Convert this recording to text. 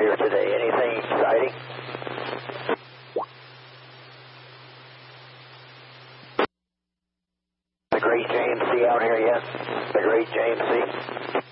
here today? Anything exciting? The great James C. out here yet? The great James C.